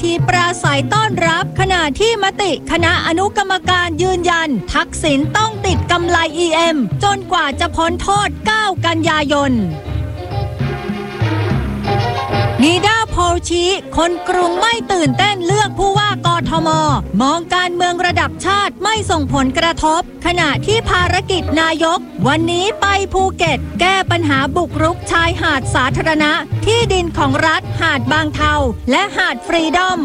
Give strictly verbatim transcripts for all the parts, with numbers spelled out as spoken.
ทีปราศัยต้อนรับขณะที่มติคณะอนุกรรมการยืนยันทักษิณต้องติดกำไร อี เอ็ม จนกว่าจะพ้นโทษเก้ากันยายนนิดาโพลชี้คนกรุงไม่ตื่นเต้นเลือกผู้ว่ากทม.มองการเมืองระดับชาติไม่ส่งผลกระทบขณะที่ภารกิจนายกวันนี้ไปภูเก็ตแก้ปัญหาบุกรุกชายหาดสาธารณะที่ดินของรัฐหาดบางเทาและหาดฟรีดอม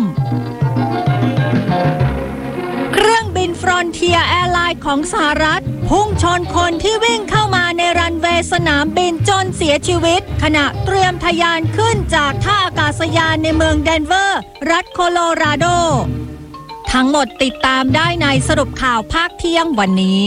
เครื่องบินฟรอนเทียร์แอร์ไลน์ของสหรัฐพุ่งชนคนที่วิ่งเข้ามาในรันเวย์สนามบินจนเสียชีวิตขณะเตรียมทะยานขึ้นจากท่าอากาศยานในเมืองเดนเวอร์รัฐโคโลราโดทั้งหมดติดตามได้ในสรุปข่าวภาคเที่ยงวันนี้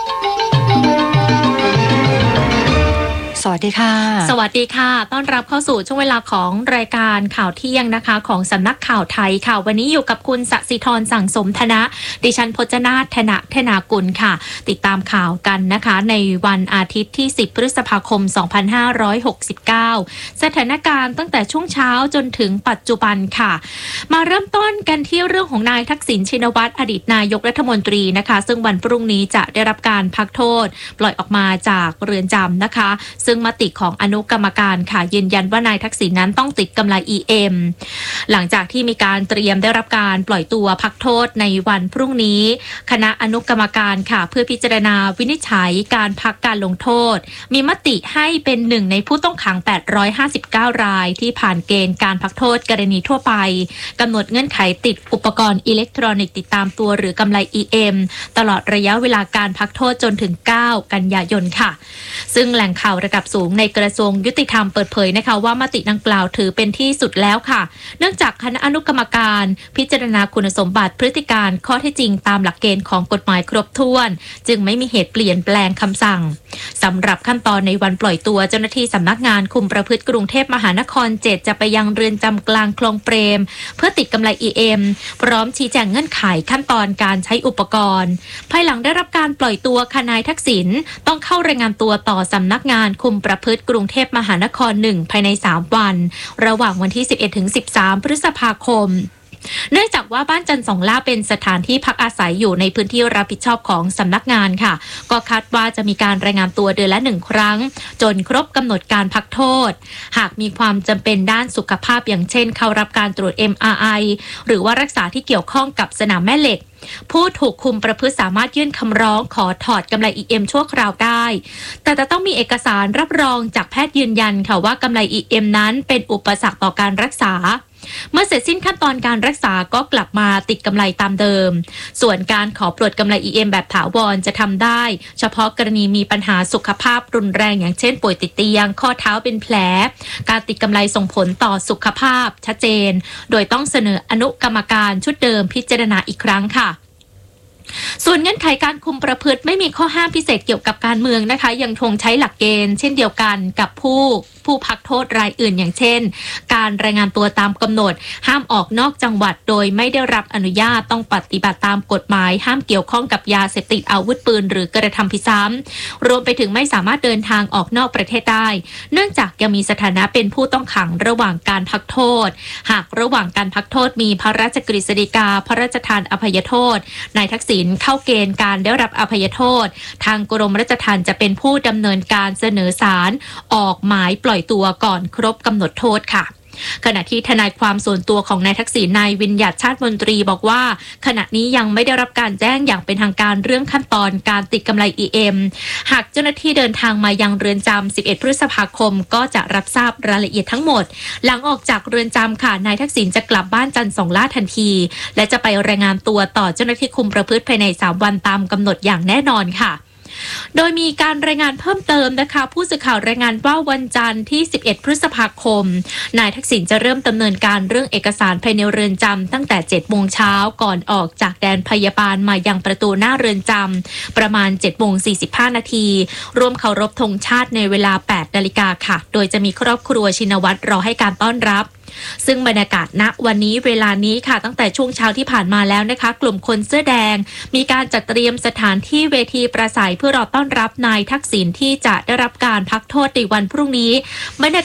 สวัสดีค่ะสวัสดีค่ะต้อนรับเข้าสู่ช่วงเวลาของรายการข่าวเที่ยงนะคะของสำนักข่าวไทยค่ะวันนี้อยู่กับคุณศศิธรสั่งสมธนะดิฉันพจนาถธนะธนากุลค่ะติดตามข่าวกันนะคะในวันอาทิตย์ที่สิบพฤษภาคมสองพันห้าร้อยหกสิบเก้าสถานการณ์ตั้งแต่ช่วงเช้าจนถึงปัจจุบันค่ะมาเริ่มต้นกันที่เรื่องของนายทักษิณชินวัตรอดีตนายกรัฐมนตรีนะคะซึ่งวันพรุ่งนี้จะได้รับการพักโทษปล่อยออกมาจากเรือนจำนะคะซึ่งมติของอนุกรรมการค่ะยืนยันว่านายทักษิณนั้นต้องติดกำไร อี เอ็ม หลังจากที่มีการเตรียมได้รับการปล่อยตัวพักโทษในวันพรุ่งนี้คณะอนุกรรมการค่ะเพื่อพิจารณาวินิจฉัยการพักการลงโทษมีมติให้เป็นหนึ่งในผู้ต้องขังแปดร้อยห้าสิบเก้ารายที่ผ่านเกณฑ์การพักโทษกรณีทั่วไปกำหนดเงื่อนไขติดอุปกรณ์อิเล็กทรอนิกส์ติดตามตัวหรือกำไร อี เอ็ม ตลอดระยะเวลาการพักโทษจนถึงเก้ากันยายนค่ะซึ่งแหล่งข่าวระดับสูงในกระทรวงยุติธรรมเปิดเผยนะคะว่ามติดังกล่าวถือเป็นที่สุดแล้วค่ะเนื่องจากคณะอนุกรรมการพิจารณาคุณสมบัติพฤติการข้อเท็จจริงตามหลักเกณฑ์ของกฎหมายครบถ้วนจึงไม่มีเหตุเปลี่ยนแปลงคำสั่งสำหรับขั้นตอนในวันปล่อยตัวเจ้าหน้าที่สำนักงานคุมประพฤติกรุงเทพมหานครเจ็ดจะไปยังเรือนจำกลางคลองเปรมเพื่อติดกำไร อี เอ็ม พร้อมชี้แจงเงื่อนไขขั้นตอนการใช้อุปกรณ์ภายหลังได้รับการปล่อยตัวนายทักษิณต้องเข้ารายงานตัวต่อสำนักงานคุมประพฤติกรุงเทพมหานครหนึ่งภายในสามวันระหว่างวันที่สิบเอ็ดถึงสิบสามพฤษภาคมเนื่องจากว่าบ้านจันทร์สองล่าเป็นสถานที่พักอาศัยอยู่ในพื้นที่รับผิดชอบของสำนักงานค่ะก็คาดว่าจะมีการรายงานตัวเดือนละหนึ่งครั้งจนครบกำหนดการพักโทษหากมีความจำเป็นด้านสุขภาพอย่างเช่นเข้ารับการตรวจ เอ็ม อาร์ ไอ หรือว่ารักษาที่เกี่ยวข้องกับสนามแม่เหล็กผู้ถูกคุมประพฤติสามารถยื่นคำร้องขอถอดกำไร อี เอ็ม ชั่วคราวได้แต่จะต้องมีเอกสารรับรองจากแพทย์ยืนยันค่ะว่ากำไร อี เอ็ม นั้นเป็นอุปสรรคต่อการรักษาเมื่อเสร็จสิ้นขั้นตอนการรักษาก็กลับมาติดกำไรตามเดิมส่วนการขอปลดกำไร อี เอ็ม แบบถาวรจะทำได้เฉพาะกรณีมีปัญหาสุขภาพรุนแรงอย่างเช่นป่วยติดเตียงข้อเท้าเป็นแผลการติดกำไรส่งผลต่อสุขภาพชัดเจนโดยต้องเสนออนุกรรมการชุดเดิมพิจารณาอีกครั้งค่ะส่วนเงื่อนไขการคุมประพฤติไม่มีข้อห้ามพิเศษเกี่ยวกับการเมืองนะคะยังคงใช้หลักเกณฑ์เช่นเดียวกันกับผู้ผู้พักโทษรายอื่นอย่างเช่นการรายงานตัวตามกำหนดห้ามออกนอกจังหวัดโดยไม่ได้รับอนุญาตต้องปฏิบัติตามกฎหมายห้ามเกี่ยวข้องกับยาเสพติดอาวุธปืนหรือกระทำผิดซ้ำรวมไปถึงไม่สามารถเดินทางออกนอกประเทศได้เนื่องจากยังมีสถานะเป็นผู้ต้องขังระหว่างการพักโทษหากระหว่างการพักโทษมีพระราชกฤษฎีกาพระราชทานอภัยโทษนายทักษิณเข้าเกณฑ์การได้รับอภัยโทษทางกรมราชทัณฑ์จะเป็นผู้ดำเนินการเสนอศาลออกหมายปล่อยตัวก่อนครบกำหนดโทษค่ะขณะที่ทนายความส่วนตัวของนายทักษิณนายวิญญัติชาติมนตรีบอกว่าขณะนี้ยังไม่ได้รับการแจ้งอย่างเป็นทางการเรื่องขั้นตอนการติดกำไร อี เอ็ม หากเจ้าหน้าที่เดินทางมายังเรือนจำสิบเอ็ดพฤษภาคมก็จะรับทราบรายละเอียดทั้งหมดหลังออกจากเรือนจำค่ะนายทักษิณจะกลับบ้านจันทร์สองล่าทันทีและจะไปรายงานตัวต่อเจ้าหน้าที่คุมประพฤติภายในสามวันตามกำหนดอย่างแน่นอนค่ะโดยมีการรายงานเพิ่มเติมนะคะผู้สื่อข่าวรายงานว่าวันจันทร์ที่สิบเอ็ดพฤษภาคมนายทักษิณจะเริ่มดำเนินการเรื่องเอกสารภายในเรือนจำตั้งแต่เจ็ดโมงเช้าก่อนออกจากแดนพยาบาลมายังประตูหน้าเรือนจำประมาณเจ็ดโมงสี่สิบห้านาทีร่วมเคารพธงชาติในเวลาแปดนาฬิกาค่ะโดยจะมีครอบครัวชินวัตรรอให้การต้อนรับซึ่งบรรยากาศณวันนี้เวลานี้ค่ะตั้งแต่ช่วงเช้าที่ผ่านมาแล้วนะคะกลุ่มคนเสื้อแดงมีการจัดเตรียมสถานที่เวทีปราศัยเพื่อรอต้อนรับนายทักษิณที่จะได้รับการพักโทษในวันพรุ่งนี้บรรยา